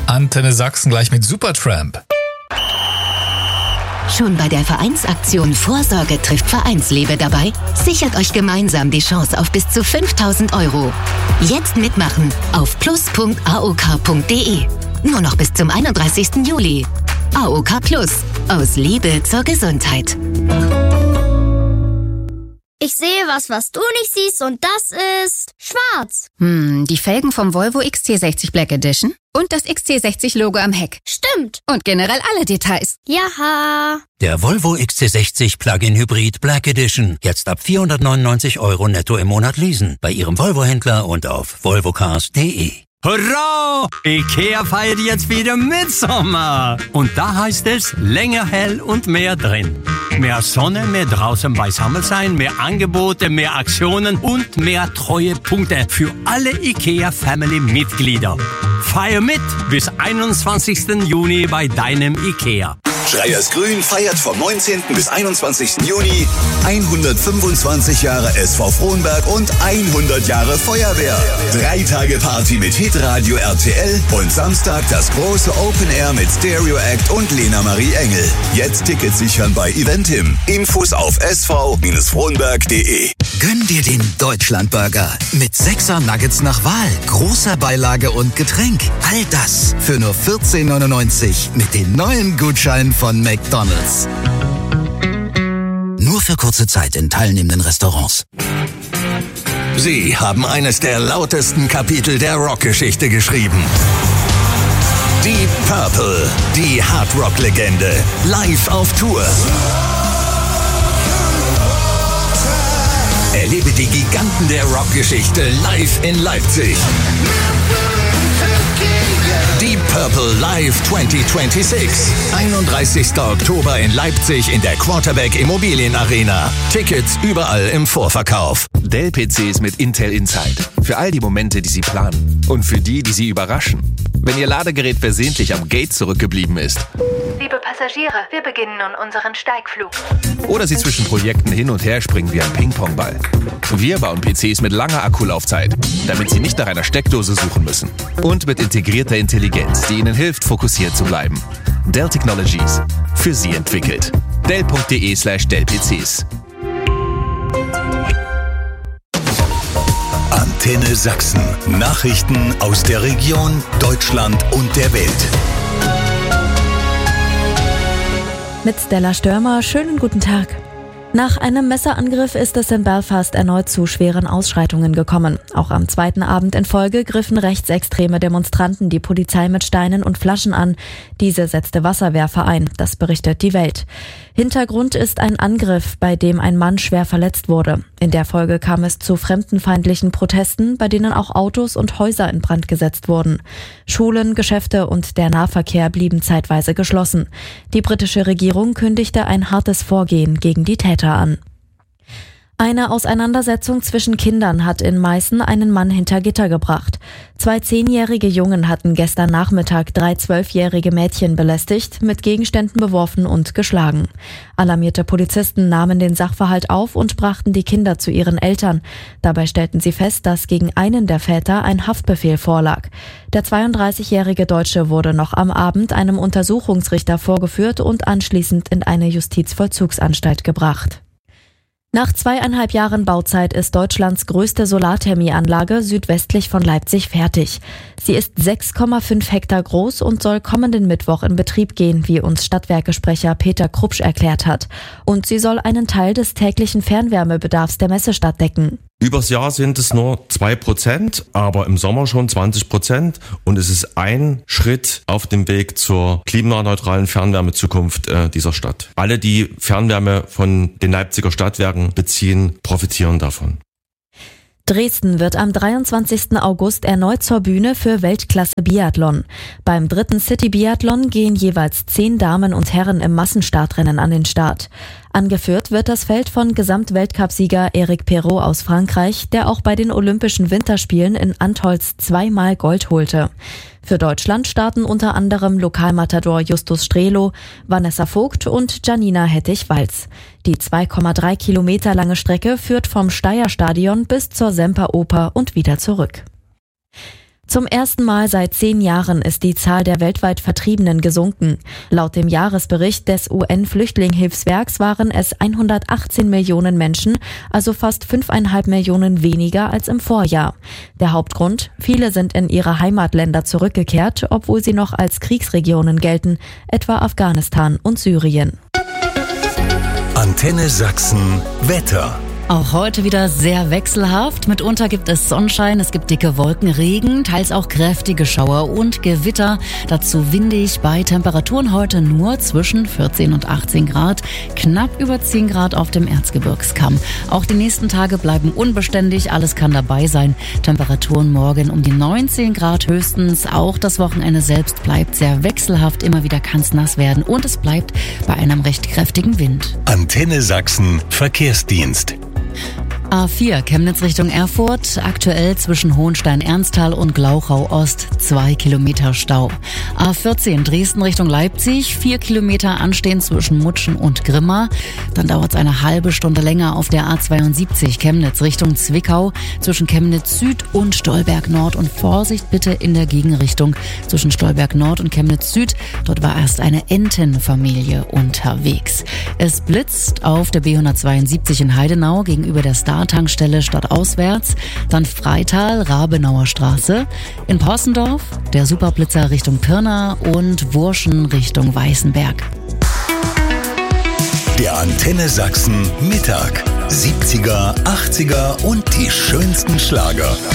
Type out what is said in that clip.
Antenne Sachsen gleich mit Supertramp. Schon bei der Vereinsaktion Vorsorge trifft Vereinsliebe dabei? Sichert euch gemeinsam die Chance auf bis zu 5.000 €. Jetzt mitmachen auf plus.aok.de. Nur noch bis zum 31. Juli. AOK Plus. Aus Liebe zur Gesundheit. Ich sehe was du nicht siehst, und das ist schwarz. Die Felgen vom Volvo XC60 Black Edition und das XC60-Logo am Heck. Stimmt. Und generell alle Details. Jaha. Der Volvo XC60 Plug-in Hybrid Black Edition. Jetzt ab 499 € netto im Monat leasen. Bei Ihrem Volvo-Händler und auf volvocars.de. Hurra! IKEA feiert jetzt wieder Mitsommer. Und da heißt es länger hell und mehr drin. Mehr Sonne, mehr draußen beisammen sein, mehr Angebote, mehr Aktionen und mehr Treuepunkte für alle IKEA-Family-Mitglieder. Feier mit bis 21. Juni bei deinem IKEA. Schreiers Grün feiert vom 19. bis 21. Juni 125 Jahre SV Frohnberg und 100 Jahre Feuerwehr. 3 Tage Party mit Hitradio RTL und Samstag das große Open Air mit Stereo Act und Lena Marie Engel. Jetzt Tickets sichern bei Eventim. Infos auf sv-frohnberg.de. Gönn dir den Deutschlandburger mit 6er Nuggets nach Wahl, großer Beilage und Getränk. All das für nur 14,99 € mit den neuen Gutscheinen von McDonald's. Nur für kurze Zeit in teilnehmenden Restaurants. Sie haben eines der lautesten Kapitel der Rockgeschichte geschrieben. Deep Purple, die Hardrock-Legende, live auf Tour. Erlebe die Giganten der Rockgeschichte live in Leipzig. Deep Purple Live 2026. 31. Oktober in Leipzig in der Quarterback Immobilienarena. Tickets überall im Vorverkauf. Dell-PCs mit Intel Inside. Für all die Momente, die Sie planen. Und für die, die Sie überraschen. Wenn Ihr Ladegerät versehentlich am Gate zurückgeblieben ist. Liebe Passagiere, wir beginnen nun unseren Steigflug. Oder Sie zwischen Projekten hin und her springen wie ein Ping-Pong-Ball. Wir bauen PCs mit langer Akkulaufzeit, damit Sie nicht nach einer Steckdose suchen müssen. Und mit integrierter Intelligenz, die Ihnen hilft, fokussiert zu bleiben. Dell Technologies. Für Sie entwickelt. Dell.de/Dell-PCs. Antenne Sachsen. Nachrichten aus der Region, Deutschland und der Welt. Mit Stella Störmer, schönen guten Tag. Nach einem Messerangriff ist es in Belfast erneut zu schweren Ausschreitungen gekommen. Auch am zweiten Abend in Folge griffen rechtsextreme Demonstranten die Polizei mit Steinen und Flaschen an. Diese setzte Wasserwerfer ein, das berichtet die Welt. Hintergrund ist ein Angriff, bei dem ein Mann schwer verletzt wurde. In der Folge kam es zu fremdenfeindlichen Protesten, bei denen auch Autos und Häuser in Brand gesetzt wurden. Schulen, Geschäfte und der Nahverkehr blieben zeitweise geschlossen. Die britische Regierung kündigte ein hartes Vorgehen gegen die Täter an. Eine Auseinandersetzung zwischen Kindern hat in Meißen einen Mann hinter Gitter gebracht. 2 10-jährige Jungen hatten gestern Nachmittag 3 12-jährige Mädchen belästigt, mit Gegenständen beworfen und geschlagen. Alarmierte Polizisten nahmen den Sachverhalt auf und brachten die Kinder zu ihren Eltern. Dabei stellten sie fest, dass gegen einen der Väter ein Haftbefehl vorlag. Der 32-jährige Deutsche wurde noch am Abend einem Untersuchungsrichter vorgeführt und anschließend in eine Justizvollzugsanstalt gebracht. Nach 2,5 Jahren Bauzeit ist Deutschlands größte Solarthermieanlage südwestlich von Leipzig fertig. Sie ist 6,5 Hektar groß und soll kommenden Mittwoch in Betrieb gehen, wie uns Stadtwerkesprecher Peter Krupsch erklärt hat. Und sie soll einen Teil des täglichen Fernwärmebedarfs der Messestadt decken. Übers Jahr sind es nur 2%, aber im Sommer schon 20%. Und es ist ein Schritt auf dem Weg zur klimaneutralen Fernwärmezukunft dieser Stadt. Alle, die Fernwärme von den Leipziger Stadtwerken beziehen, profitieren davon. Dresden wird am 23. August erneut zur Bühne für Weltklasse-Biathlon. Beim 3. City-Biathlon gehen jeweils 10 Damen und Herren im Massenstartrennen an den Start. Angeführt wird das Feld von Gesamtweltcupsieger Eric Perrault aus Frankreich, der auch bei den Olympischen Winterspielen in Antholz 2-mal Gold holte. Für Deutschland starten unter anderem Lokalmatador Justus Strelo, Vanessa Vogt und Janina Hettich-Walz. Die 2,3 Kilometer lange Strecke führt vom Steyrstadion bis zur Semperoper und wieder zurück. Zum ersten Mal seit 10 Jahren ist die Zahl der weltweit Vertriebenen gesunken. Laut dem Jahresbericht des UN-Flüchtlingshilfswerks waren es 118 Millionen Menschen, also fast 5,5 Millionen weniger als im Vorjahr. Der Hauptgrund? Viele sind in ihre Heimatländer zurückgekehrt, obwohl sie noch als Kriegsregionen gelten, etwa Afghanistan und Syrien. Antenne Sachsen Wetter. Auch heute wieder sehr wechselhaft. Mitunter gibt es Sonnenschein, es gibt dicke Wolken, Regen, teils auch kräftige Schauer und Gewitter. Dazu windig bei Temperaturen heute nur zwischen 14 und 18 Grad, knapp über 10 Grad auf dem Erzgebirgskamm. Auch die nächsten Tage bleiben unbeständig, alles kann dabei sein. Temperaturen morgen um die 19 Grad höchstens. Auch das Wochenende selbst bleibt sehr wechselhaft, immer wieder kann es nass werden und es bleibt bei einem recht kräftigen Wind. Antenne Sachsen Verkehrsdienst. A4 Chemnitz Richtung Erfurt, aktuell zwischen Hohenstein-Ernsthal und Glauchau-Ost 2 Kilometer Stau. A14 Dresden Richtung Leipzig, 4 Kilometer anstehen zwischen Mutschen und Grimma. Dann dauert es eine halbe Stunde länger auf der A72 Chemnitz Richtung Zwickau, zwischen Chemnitz Süd und Stolberg Nord. Und Vorsicht bitte in der Gegenrichtung zwischen Stolberg Nord und Chemnitz Süd. Dort war erst eine Entenfamilie unterwegs. Es blitzt auf der B172 in Heidenau gegenüber der Star-Tankstelle stadtauswärts, dann Freital, Rabenauer Straße, in Possendorf, der Superblitzer Richtung Pirna und Wurschen Richtung Weißenberg. Der Antenne Sachsen Mittag. 70er, 80er und die schönsten Schlager.